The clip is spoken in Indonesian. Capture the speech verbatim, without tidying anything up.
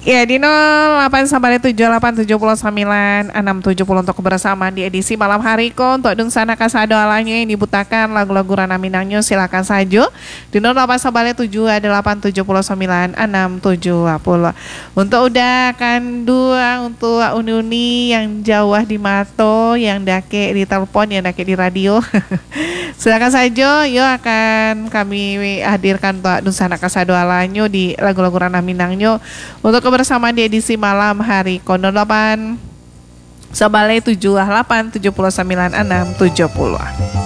Ya di nol delapan sampai tujuh delapan tujuh sembilan enam tujuh nol untuk kebersamaan di edisi malam hari ko untuk dung sana kasado alanya yang dibutakan lagu-lagu Rana Minangnya silakan saja di nol delapan sampai tujuh delapan tujuh sembilan enam tujuh nol. Untuk udah kan dua untuk uni-uni yang jauh di Mato yang dake di telepon yang dake di radio silakan saja yo akan kami hadirkan untuk dung sana kasado alanya di lagu-lagu Rana Minangnya untuk bersama di edisi malam hari kono delapan Sabale tujuh delapan tujuh sembilan enam tujuh nol.